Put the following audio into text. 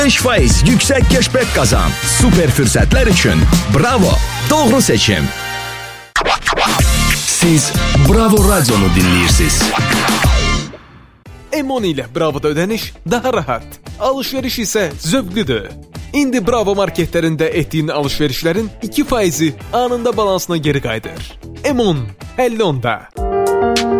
5% yüksək cashback qazan. Super fürsətlər üçün Bravo, doğru seçim. Siz Bravo Radionu dinləyirsiniz. M10 ilə Bravo'da ödəniş daha rahat, alışveriş isə zövqlüdür. İndi Bravo marketlərində etdiyin alışverişlərin 2%-i anında balansına geri qayıdır. M10, 50 onda.